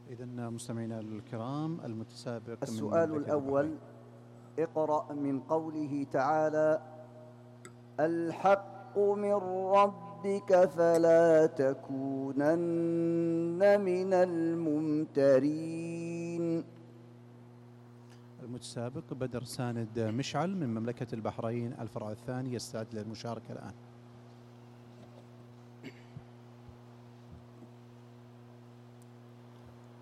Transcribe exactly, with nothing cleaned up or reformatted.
إذن مستمعينا الكرام، المتسابق السؤال من الأول: اقرأ من قوله تعالى: الحق من ربك فلا تكونن من الممترين. المتسابق بدر ساند مشعل من مملكة البحرين، الفرع الثاني، يستعد للمشاركة الآن.